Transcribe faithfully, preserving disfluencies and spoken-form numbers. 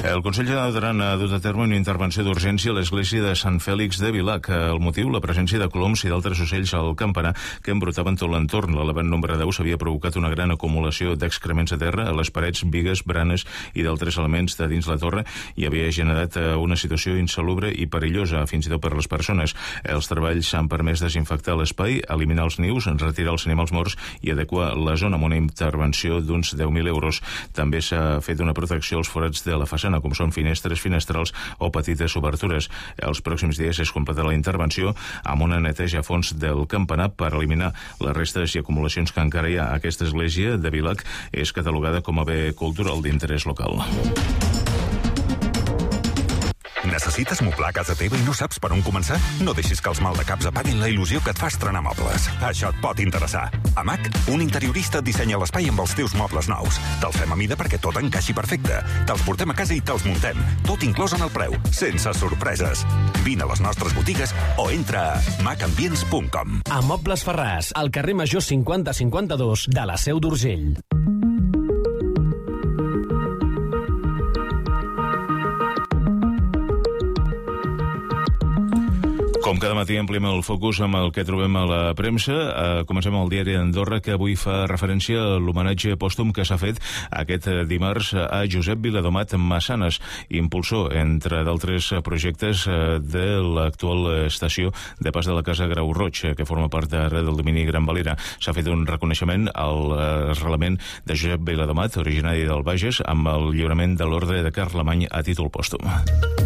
El Consell General d'Aran ha dut a terme una intervenció d'urgència a l'església de Sant Fèlix de Vilac. El motiu, la presència de coloms i d'altres ocells al campanar que embrutaven tot l'entorn. L'elevat nombre d'aus havia provocat una gran acumulació d'excrements a terra a les parets, bigues, branes i d'altres elements de dins la torre i havia generat una situació insalubre i perillosa, fins i tot per les persones. Els treballs han permès desinfectar l'espai, eliminar els nius, retirar els animals morts i adequar la zona amb una intervenció d'uns deu mil euros. També s'ha fet una protecció als forats de la façana, com són finestres, finestrals o petites obertures. Els pròxims dies es completarà la intervenció amb una neteja a fons del campanar per eliminar les restes i acumulacions que encara hi ha. Aquesta església de Vilac és catalogada com a bé cultural d'interès local. Necessites moblar casa teva i no saps per on començar? No deixis que els maldecaps apaguin la il·lusió que et fa estrenar mobles. Això et pot interessar. A M A C, un interiorista et dissenya l'espai amb els teus mobles nous. Te'ls fem a mida perquè tot encaixi perfecte. Te'ls portem a casa i te'ls muntem. Tot inclòs en el preu, sense sorpreses. Vine a les nostres botigues o entra a macambients punt com. A Mobles Ferràs, al carrer Major cinquanta cinquanta-dos de la Seu d'Urgell. Com cada matí ampliem el focus amb el que trobem a la premsa. Uh, comencem el diari d'Andorra, que avui fa referència a l'homenatge pòstum que s'ha fet aquest dimarts a Josep Viladomat Massanes, impulsor, entre d'altres projectes, uh, de l'actual estació de pas de la Casa Grau Roig, que forma part ara del domini Gran Valira. S'ha fet un reconeixement al arrelament de Josep Viladomat, originari del Bages, amb el lliurament de l'Ordre de Carlemany a títol pòstum.